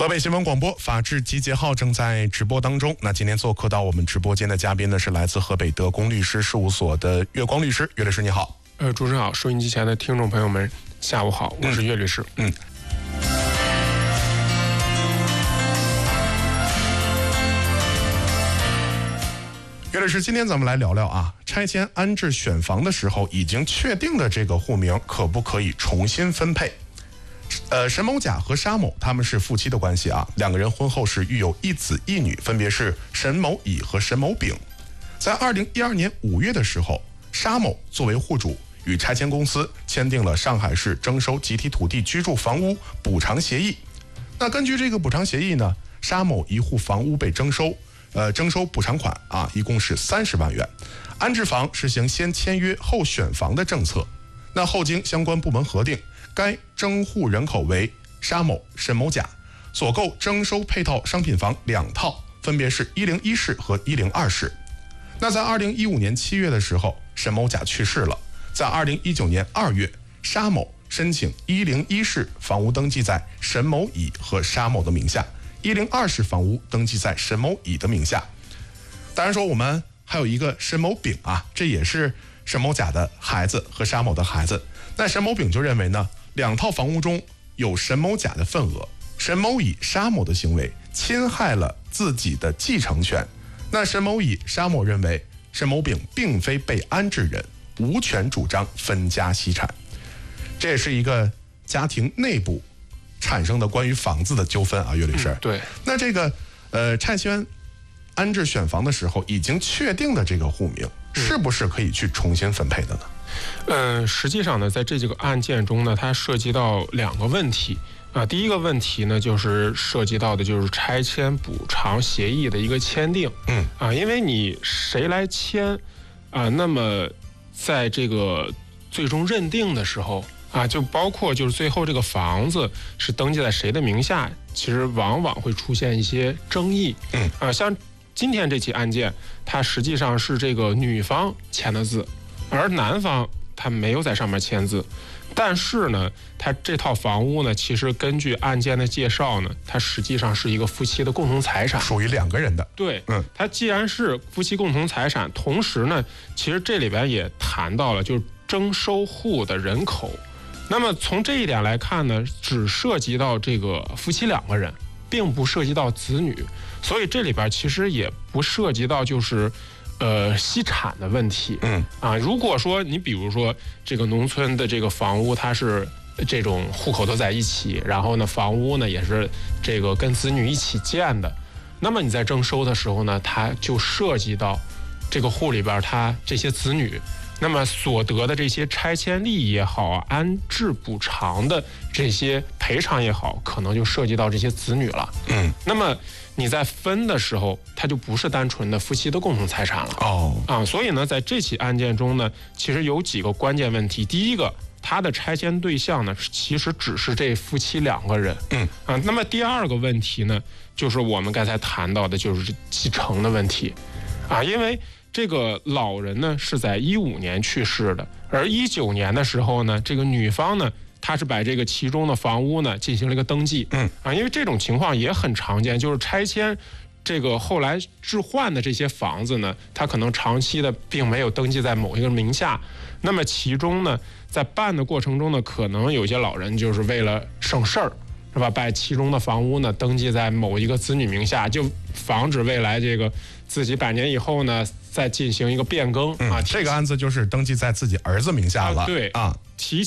河北新闻广播法治集结号正在直播当中。那今天做客到我们直播间的嘉宾呢，是来自河北德公律师事务所的岳光律师。岳律师你好。 主持人好，收音机前的听众朋友们下午好，我是岳律师。 岳律师，今天咱们来聊聊啊，拆迁安置选房的时候已经确定的这个户名可不可以重新分配？沈某甲和沙某他们是夫妻的关系啊，两个人婚后是育有一子一女，分别是沈某乙和沈某丙。在2012年5月的时候，沙某作为户主与拆迁公司签订了上海市征收集体土地居住房屋补偿协议。那根据这个补偿协议呢，沙某一户房屋被征收补偿款啊，一共是30万元。安置房实行先签约后选房的政策。那后经相关部门核定，该征户人口为沙某、沈某甲，所购征收配套商品房2套，分别是101室和102室。那在2015年7月的时候，沈某甲去世了。在2019年2月，沙某申请101室房屋登记在沈某乙和沙某的名下，102室房屋登记在沈某乙的名下。当然说我们还有一个沈某丙啊，这也是沈某甲的孩子和沙某的孩子。那沈某丙就认为呢，2套房屋中有沈某甲的份额，沈某乙、沙某的行为侵害了自己的继承权。那沈某乙、沙某认为沈某丙并非被安置人，无权主张分家析产。这也是一个家庭内部产生的关于房子的纠纷啊，岳律师。 对。 那这个拆迁安置选房的时候已经确定的这个户名，是不是可以去重新分配的呢？ 实际上呢，在这几个案件中呢，它涉及到2个问题啊。第一个问题呢，就是涉及到的就是拆迁补偿协议的一个签订。因为你谁来签啊，那么在这个最终认定的时候啊，就包括就是最后这个房子是登记在谁的名下，其实往往会出现一些争议。像今天这起案件，它实际上是这个女方签的字，而男方他没有在上面签字。但是呢，他这套房屋呢，其实根据案件的介绍呢，它实际上是一个夫妻的共同财产， 属于2个人的。 对，它既然是夫妻共同财产，同时呢，其实这里边也谈到了就是征收户的人口。那么从这一点来看呢，只涉及到这个夫妻2个人，并不涉及到子女，所以这里边其实也不涉及到就是析产的问题。如果说你比如说这个农村的这个房屋，它是这种户口都在一起，然后呢房屋呢也是这个跟子女一起建的，那么你在征收的时候呢，它就涉及到这个户里边它这些子女，那么所得的这些拆迁利益也好啊，安置补偿的这些赔偿也好，可能就涉及到这些子女了。那么你在分的时候，它就不是单纯的夫妻的共同财产了。所以呢，在这起案件中呢，其实有几个关键问题。第一个，它的拆迁对象呢，其实只是这夫妻2个人。那么第2个问题呢，就是我们刚才谈到的，就是继承的问题。因为这个老人呢是在15年去世的，而19年的时候呢，这个女方呢，她是把这个其中的房屋呢进行了一个登记。因为这种情况也很常见，就是拆迁这个后来置换的这些房子呢，它可能长期的并没有登记在某一个名下。那么其中呢，在办的过程中呢，可能有些老人就是为了省事儿，是吧？把其中的房屋呢登记在某一个子女名下，就防止未来这个自己100年以后呢再进行一个变更。这个案子就是登记在自己儿子名下了。 对。提